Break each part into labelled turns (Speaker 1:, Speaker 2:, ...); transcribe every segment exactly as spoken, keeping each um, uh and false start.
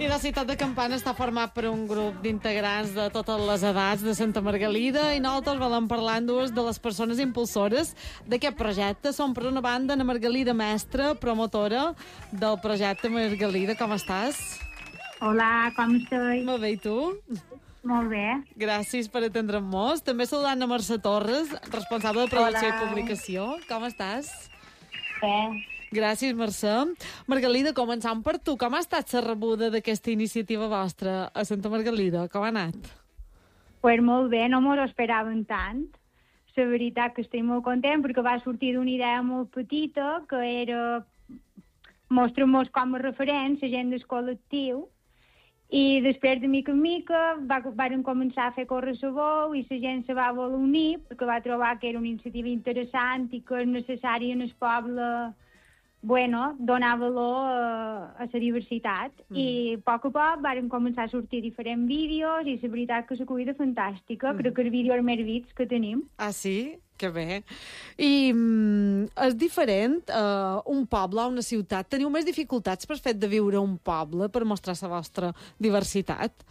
Speaker 1: I la ciutat de Campana està format per un grup d'integrants de totes les edats de Santa Margalida i nosaltres volem parlar amb dues de les persones impulsores d'aquest projecte. Som, per una banda, Ana Margalida Mestre, promotora del projecte Margalida. Com estàs?
Speaker 2: Hola, com estàs?
Speaker 1: Molt bé, i tu?
Speaker 2: Molt bé.
Speaker 1: Gràcies per atendre'm-nos. També saludant a Mercè Torres, responsable de producció
Speaker 2: Hola.
Speaker 1: i publicació. Com estàs?
Speaker 2: Bé.
Speaker 1: Gràcies, Mercè. Margalida, començant per tu, com ha estat la rebuda d'aquesta iniciativa vostra a Santa Margalida? Com ha anat?
Speaker 2: Pues molt bé, no mos ho esperàvem tant. La veritat que estic molt content perquè va sortir d'una idea molt petita, que era mostrar-nos com a referents, la gent del col·lectiu, i després de mica en mica va, varen començar a fer córrer la veu i la gent se va voler unir perquè va trobar que era una iniciativa interessant i que és necessària en el poble, bueno, donar valor a, a la diversitat. Mm. I a poc a poc varen començar a sortir diferents vídeos i la veritat que l'acollida fantàstica. Mm. Crec que el vídeo és més vist que tenim.
Speaker 1: Ah, sí? Que bé. I mm, és diferent uh, un poble o una ciutat? Teniu més dificultats per fet de viure a un poble, per mostrar la vostra diversitat?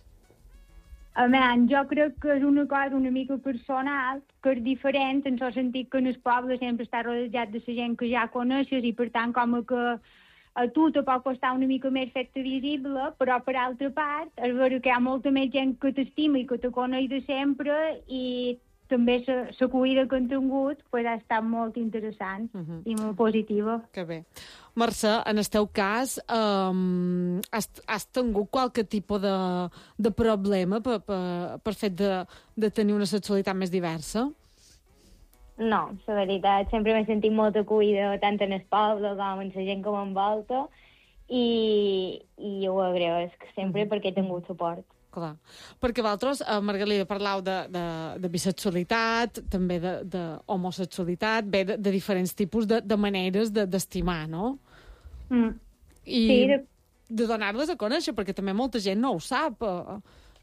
Speaker 2: A més, jo crec que és una cosa una mica personal, que és diferent en el sentit que en el poble sempre està rodejat de la gent que ja coneixes i per tant com que a tu te pot costar una mica més fer-te visible, però per altra part és vera que hi ha molta més gent que t'estima i que te coneix de sempre i també l'acollida que han tingut pues, ha estat molt interessant uh -huh. i molt positiva.
Speaker 1: Que bé. Mercè, en el teu cas, um, has, has tingut qualque tipus de, de problema per, per, per fet de, de tenir una sexualitat més diversa?
Speaker 3: No, la veritat, sempre m'he sentit molt acollida tant en el poble com en la gent que m'envolta i, i ho agraeixo sempre perquè he tingut suport.
Speaker 1: Clar, perquè vosaltres, eh, Margalida, parlau de, de, de bisexualitat, també de, de homosexualitat, bé, de, de diferents tipus de, de maneres d'estimar, no?
Speaker 2: Mm.
Speaker 1: I
Speaker 2: sí, de...
Speaker 1: de donar-les a conèixer, perquè també molta gent no ho sap. Eh.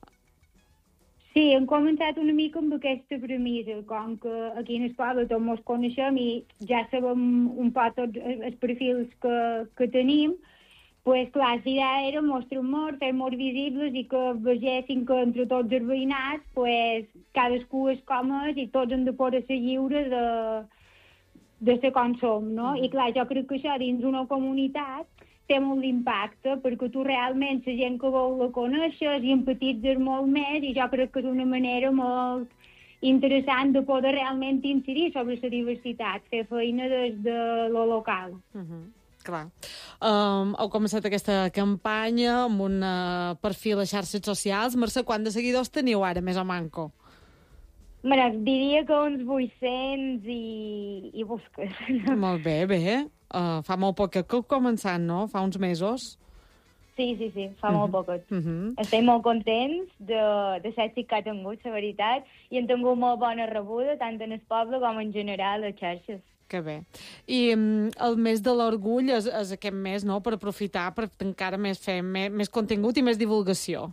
Speaker 2: Sí, hem començat una mica amb aquesta premissa, com que aquí en el poble tots ens coneixem i ja sabem un poc tots els perfils que, que tenim. Pues clar, la idea era mostrar-nos, fer-nos visibles i que vegessin que entre tots els veïnats pues, cadascú és com és i tots hem de poder ser lliures de, de ser com som, no? Mm. I clar, jo crec que això dins una comunitat té molt d'impacte perquè tu realment la gent que vol la coneixes i empatitzes molt més i jo crec que és una manera molt interessant de poder realment incidir sobre la diversitat, fer feina des de lo local.
Speaker 1: Mm-hmm. Clar. Um, heu començat aquesta campanya amb un uh, perfil a xarxes socials. Mercè, quant de seguidors teniu ara, més o manco?
Speaker 3: Mira, diria que uns vuit-cents i, i busques.
Speaker 1: Molt bé, bé. Uh, fa molt poc que heu començat, no? Fa uns mesos.
Speaker 3: Sí, sí, sí, fa uh -huh. molt poc. Uh
Speaker 1: -huh.
Speaker 3: Estem molt contents de, de l'èxit que ha tingut, la veritat, i hem tingut molt bona rebuda, tant en el poble com en general a les xarxes.
Speaker 1: Que bé. I um, el mes de l'orgull és, és aquest mes, no?, per aprofitar, per encara més fer més, més contingut i més divulgació.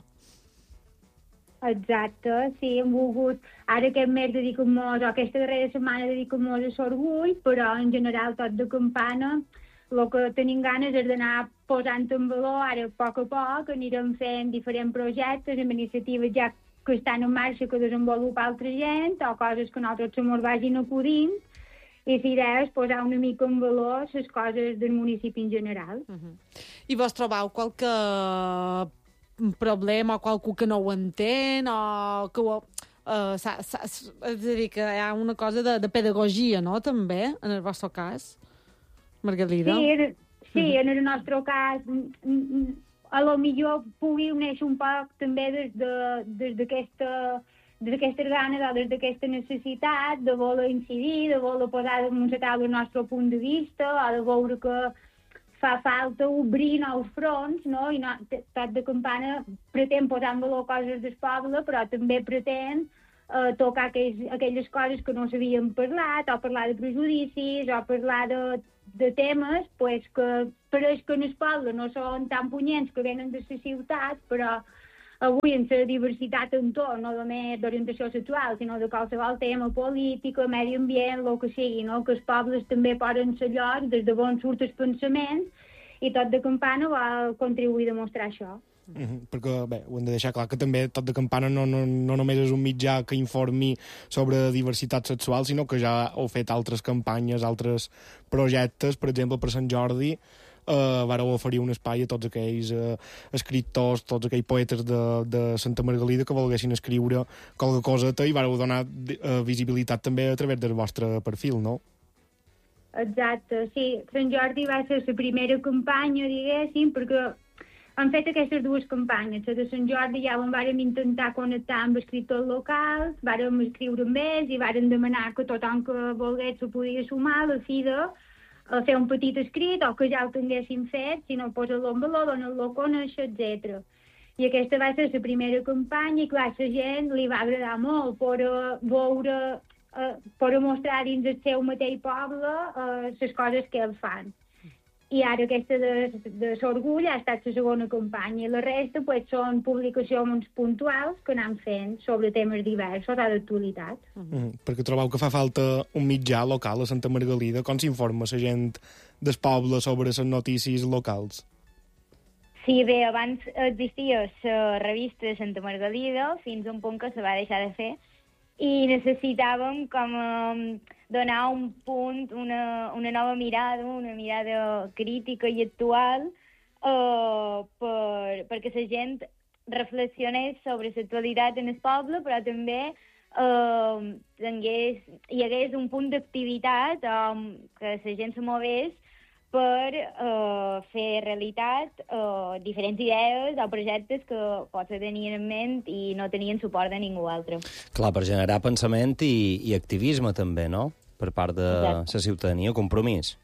Speaker 2: Exacte, sí, hem volgut... Ara aquest mes dediquem-nos, o aquesta darrera setmana dediquem-nos a l'orgull, però en general tot de Campana el que tenim ganes és d'anar posant en valor, ara a poc a poc, anirem fent diferents projectes amb iniciatives ja que estan en marxa que desenvolupa altra gent, o coses que nosaltres se mos vagin acudint, i la idea és posar una mica en valor les coses del municipi en general.
Speaker 1: Uh -huh. I vos trobeu qualque problema o qualcú que no ho entén o que ho... Uh, sa, sa, és a dir, que hi ha una cosa de, de pedagogia, no?, també, en el vostre cas, Margalida?
Speaker 2: Sí, er, sí, uh -huh. en el nostre cas, a lo millor pugui néixer un poc també des de, des d'aquesta... des d'aquesta gana, des d'aquesta necessitat de voler incidir, de voler posar damunt la taula el nostre punt de vista, o de veure que fa falta obrir nous fronts, no? I no, tot de Campana pretén posar en valor coses del poble, però també pretén eh, tocar aquells, aquelles coses que no s'havien parlat, o parlar de prejudicis, o parlar de, de temes pues, que pareix que en el poble no són tan punyents que venen de la ciutat, però avui en la diversitat en tot, no només d'orientació sexual, sinó de qualsevol tema, política, medi ambient, el que sigui, no? Que els pobles també poden ser llocs des de on surt el pensament i Tot de Campana va contribuir a mostrar això.
Speaker 4: Mm -hmm, perquè, bé, ho hem de deixar clar que també Tot de Campana no, no, no només és un mitjà que informi sobre diversitat sexual, sinó que ja heu fet altres campanyes, altres projectes. Per exemple, per Sant Jordi eh, vareu oferir un espai a tots aquells eh, escriptors, tots aquells poetes de, de Santa Margalida que volguessin escriure qualque coseta, i vareu donar eh, visibilitat també a través del vostre perfil, no?
Speaker 2: Exacte, sí. Sant Jordi va ser la primera campanya, diguéssim, perquè hem fet aquestes dues campanyes. La de Sant Jordi ja on vàrem intentar connectar amb escriptors locals, vàrem escriure amb ells i vàrem demanar que tothom que volgués s'ho podia sumar a la fi de a fer un petit escrit o que ja el tinguessin fet, si no posa-lo en valor, donar-lo a conèixer, etcètera. I aquesta va ser la primera campanya i, clar, la gent li va agradar molt per veure, eh, per mostrar dins el seu mateix poble les eh, coses que ells fan. I ara aquesta de, de l'Orgull ha estat la segona campanya, i la resta pues, són publicacions puntuals que anem fent sobre temes diversos o d'actualitat.
Speaker 4: Mm -hmm. Perquè trobeu que fa falta un mitjà local a Santa Margalida? Com s'informa la gent del poble sobre les notícies locals?
Speaker 3: Sí, bé, abans existia la revista de Santa Margalida, fins a un punt que se va deixar de fer, i necessitàvem com um, donar un punt, una, una nova mirada, una mirada crítica i actual uh, per, perquè la gent reflexionés sobre l'actualitat en el poble, però també uh, tingués, hi hagués un punt d'activitat um, que la gent se mogués per uh, fer realitat uh, diferents idees o projectes que potser tenien en ment i no tenien suport de ningú altre.
Speaker 5: Clar, per generar pensament i, i activisme també, no?, per part de la ciutadania, compromís.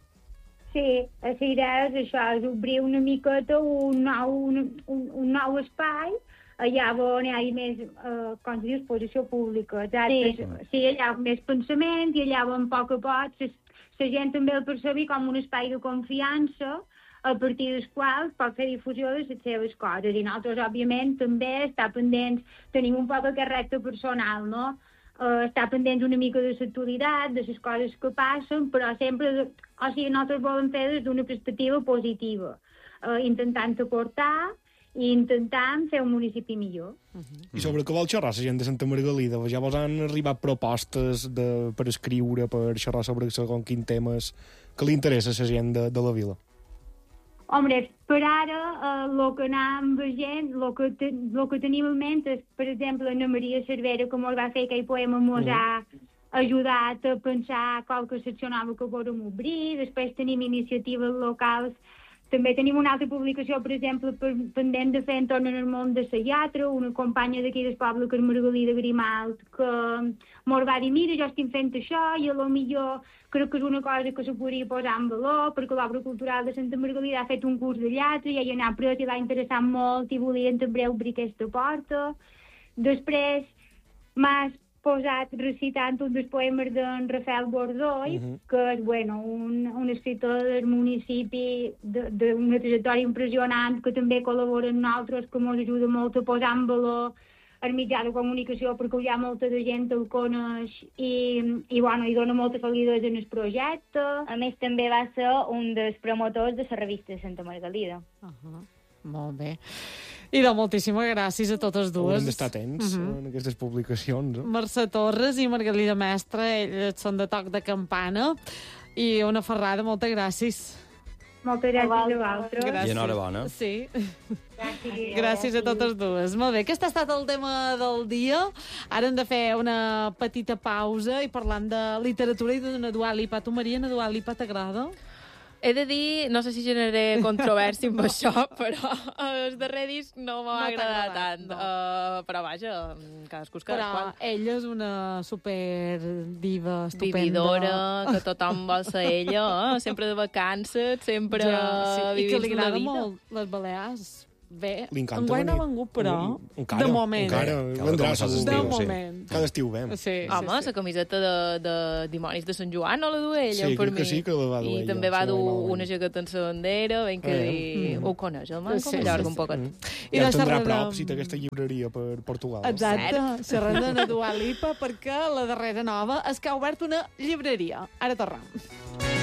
Speaker 2: Sí, la idea és això, és obrir una miqueta un nou, un, un, un nou espai allà on hi ha més, eh, com dius, exposició pública. Exacte. Sí. Sí, allà on més pensament i allà on a poc a poc la gent també el percebi com un espai de confiança a partir dels quals pot fer difusió de les seves coses. I nosaltres, òbviament, també està pendents, tenim un poc aquest repte personal, no?, Uh, estar pendents una mica de l'actualitat, de les coses que passen, però sempre, de, o sigui, nosaltres volem fer des d'una perspectiva positiva, uh, intentant aportar i intentant fer un municipi millor.
Speaker 4: Uh -huh. I sobre què vol xerrar la gent de Santa Margalida? Ja vos han arribat propostes de, per escriure, per xerrar sobre segons quins temes que li interessa a la gent de, de la vila?
Speaker 2: Hombre, per ara, el eh, que anem veient, el que, te, lo que tenim en ment és, per exemple, Ana Maria Cervera, que mos va fer aquell poema, mos mm. ha ajudat a pensar qualque secció nova que volem obrir. Després tenim iniciatives locals. També tenim una altra publicació, per exemple, pendent de fer entorn al món de la lletra, una companya d'aquí del poble, que és Margalida Grimalt, que mos va dir, mira, jo estic fent això, i a lo millor crec que és una cosa que se podria posar en valor, perquè l'Obra Cultural de Santa Margalida ha fet un curs de lletra, i ella n'ha après i l'ha interessat molt, i volien també obrir aquesta porta. Després m'has posat recitant un dels poemes d'en Rafael Bordoy, uh -huh. que és, bueno, un, un escriptor del municipi d'una trajectòria impressionant, que també col·labora amb nosaltres, que ens ajuda molt a posar en valor el mitjà de comunicació, perquè hi ha molta de gent el coneix i, i, bueno, i dona molta validesa en el projecte.
Speaker 3: A més, també va ser un dels promotors de la revista de Santa Margalida.
Speaker 1: Uh -huh. Molt bé. I de moltíssimes gràcies a totes dues.
Speaker 4: Haurem d'estar atents uh -huh. en aquestes publicacions. Eh?
Speaker 1: Mercè Torres i Margalida Mestre, ells són de Toc de Campana. I una ferrada, moltes gràcies.
Speaker 2: Moltes gràcies a vosaltres.
Speaker 5: Gràcies. I enhorabona.
Speaker 1: Sí.
Speaker 2: Gràcies.
Speaker 1: Gràcies a totes dues. Molt bé, aquest ha estat el tema del dia. Ara hem de fer una petita pausa i parlant de literatura i d'una Dua Lipa. Tu, Maria, una Dua Lipa t'agrada?
Speaker 6: He de dir, no sé si generaré controvèrsia amb això, però el darrer disc no m'ha
Speaker 1: No t'ha
Speaker 6: agradat
Speaker 1: agradat,
Speaker 6: tant.
Speaker 1: no.
Speaker 6: Uh, però vaja, cadascú és cadasquan.
Speaker 1: Però ella és una super diva estupenda.
Speaker 6: Vividora, que tothom vol ser ella, eh? Sempre de vacances, sempre
Speaker 1: ja, sí. I que li
Speaker 6: vivint la
Speaker 1: agrada
Speaker 6: vida.
Speaker 1: molt les Balears. Bé,
Speaker 4: Li encanta
Speaker 1: enguany no ha
Speaker 4: venir.
Speaker 1: vengut, però
Speaker 4: Encara,
Speaker 1: de moment.
Speaker 4: Encara,
Speaker 5: Encara
Speaker 4: vendrà
Speaker 5: comença
Speaker 4: segur.
Speaker 1: De
Speaker 5: estiu, sí.
Speaker 1: moment.
Speaker 4: Cada estiu vem.
Speaker 1: Sí,
Speaker 6: Home, la
Speaker 1: sí, sí.
Speaker 6: camiseta de, de Dimonis de Sant Joan no la du ella,
Speaker 4: Sí,
Speaker 6: per
Speaker 4: crec que
Speaker 6: mi.
Speaker 4: sí que la va dur
Speaker 6: I
Speaker 4: ella,
Speaker 6: també va
Speaker 4: si no
Speaker 6: dur
Speaker 4: malament.
Speaker 6: una jaqueta en la bandera, ben que
Speaker 4: Eh.
Speaker 6: dir,
Speaker 1: Mm.
Speaker 6: ho coneix, el man,
Speaker 1: Sí,
Speaker 6: com
Speaker 1: sí,
Speaker 6: allarga
Speaker 1: sí,
Speaker 6: un poquet.
Speaker 4: Mm.
Speaker 1: I
Speaker 4: I ja
Speaker 1: no
Speaker 4: el tindrà
Speaker 1: xerrarem-
Speaker 4: prop si té aquesta llibreria per Portugal.
Speaker 1: Exacte, xerrant de Dua Lipa, perquè la darrera nova és que ha obert una llibreria. Ara tornem.